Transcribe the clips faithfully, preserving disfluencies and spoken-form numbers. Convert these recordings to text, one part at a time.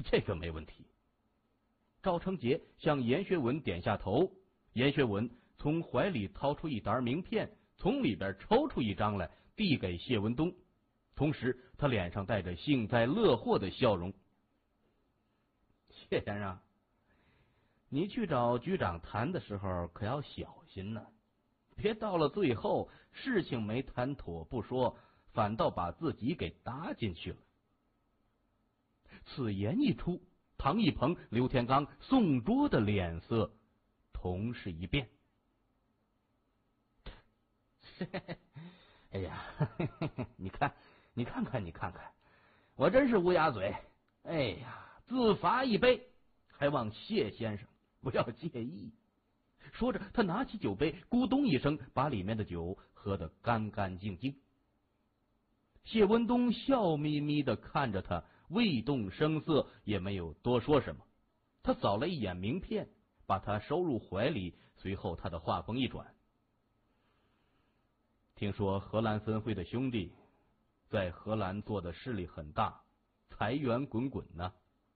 这个没问题。赵成杰向严学文点下头，严学文从怀里掏出一沓名片，从里边抽出一张来，递给谢文东，同时他脸上带着幸灾乐祸的笑容。谢先生，你去找局长谈的时候可要小心呢，别到了最后事情没谈妥不说，反倒把自己给搭进去了。此言一出，唐一鹏、刘天刚、宋卓的脸色同是一变。哎呀，你看，你看看，你看看，我真是乌鸦嘴。哎呀，自罚一杯，还望谢先生不要介意。说着，他拿起酒杯，咕咚一声，把里面的酒喝得干干净净。谢文东笑眯眯的看着他，未动声色，也没有多说什么。他扫了一眼名片，把他收入怀里，随后他的话锋一转：听说荷兰分会的兄弟在荷兰做的势力很大，财源滚滚呢。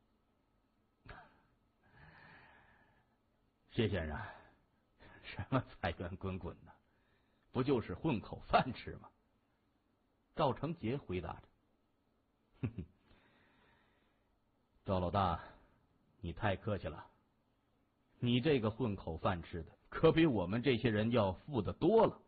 谢先生，什么财源滚滚呢？不就是混口饭吃吗？赵成杰回答着。哼哼，赵老大，你太客气了，你这个混口饭吃的，可比我们这些人要富得多了。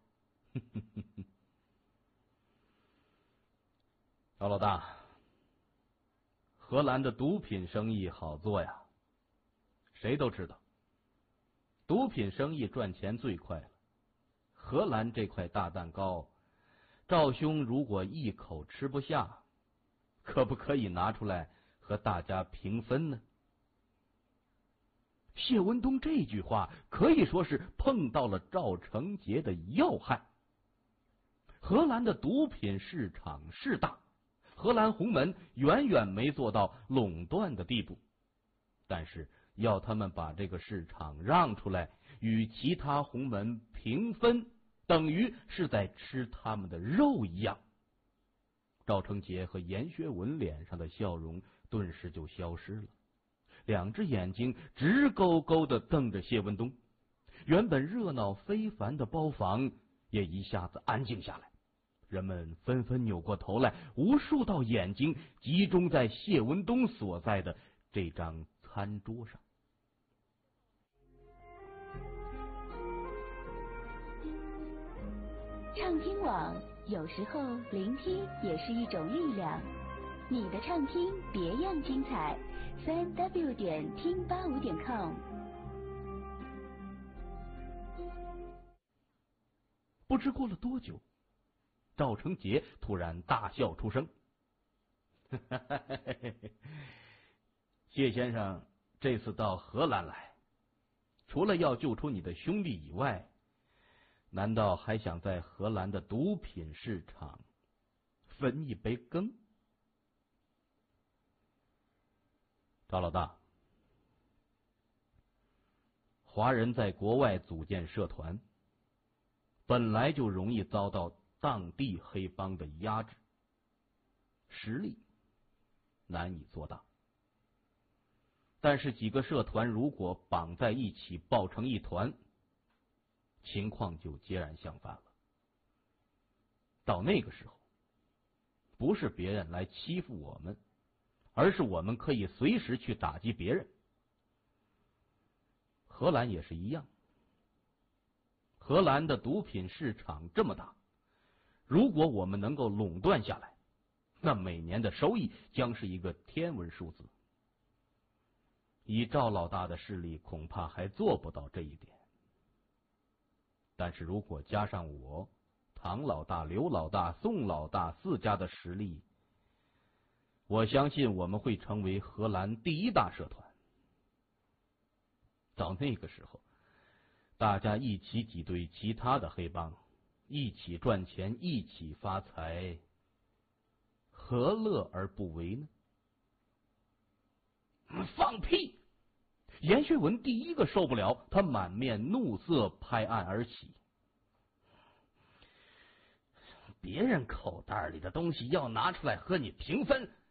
赵老大，荷兰的毒品生意好做呀，谁都知道，毒品生意赚钱最快了。荷兰这块大蛋糕，赵兄如果一口吃不下，可不可以拿出来和大家平分呢？谢文东这句话可以说是碰到了赵成杰的要害。荷兰的毒品市场是大，荷兰红门远远没做到垄断的地步，但是要他们把这个市场让出来，与其他红门平分，等于是在吃他们的肉一样。赵成杰和严学文脸上的笑容顿时就消失了，两只眼睛直勾勾的瞪着谢文东。原本热闹非凡的包房也一下子安静下来，人们纷纷扭过头来，无数道眼睛集中在谢文东所在的这张餐桌上。 畅听网，有时候聆听也是一种力量。你的畅听别样精彩，三 w 点听八五点 com。 不知过了多久，赵成杰突然大笑出声：“谢先生这次到荷兰来，除了要救出你的兄弟以外，难道还想在荷兰的毒品市场分一杯羹？”赵老大，华人在国外组建社团，本来就容易遭到当地黑帮的压制，实力难以做大。但是几个社团如果绑在一起抱成一团，情况就截然相反了。到那个时候，不是别人来欺负我们，而是我们可以随时去打击别人。荷兰也是一样，荷兰的毒品市场这么大，如果我们能够垄断下来，那每年的收益将是一个天文数字。以赵老大的势力，恐怕还做不到这一点。但是如果加上我、唐老大、刘老大、宋老大四家的实力，我相信我们会成为荷兰第一大社团。到那个时候，大家一起挤兑其他的黑帮，一起赚钱，一起发财，何乐而不为呢？放屁！严学文第一个受不了，他满面怒色，拍案而起。别人口袋里的东西要拿出来和你平分，